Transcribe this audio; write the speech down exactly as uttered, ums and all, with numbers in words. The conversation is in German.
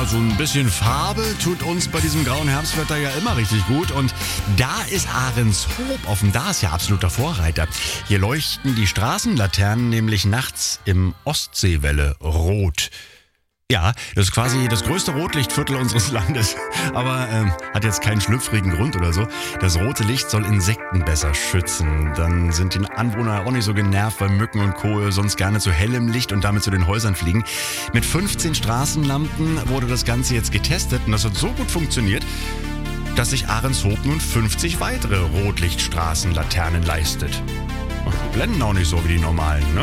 Ja, so ein bisschen Farbe tut uns bei diesem grauen Herbstwetter ja immer richtig gut. Und da ist Ahrenshoop offen. Da ist ja absoluter Vorreiter. Hier leuchten die Straßenlaternen nämlich nachts im Ostseewelle rot. Ja, das ist quasi das größte Rotlichtviertel unseres Landes. Aber ähm, hat jetzt keinen schlüpfrigen Grund oder so. Das rote Licht soll Insekten besser schützen. Dann sind die Anwohner auch nicht so genervt, weil Mücken und Co. sonst gerne zu hellem Licht und damit zu den Häusern fliegen. Mit fünfzehn Straßenlampen wurde das Ganze jetzt getestet und das hat so gut funktioniert, dass sich Ahrenshoop nun fünfzig weitere Rotlichtstraßenlaternen leistet. Die blenden auch nicht so wie die normalen, ne?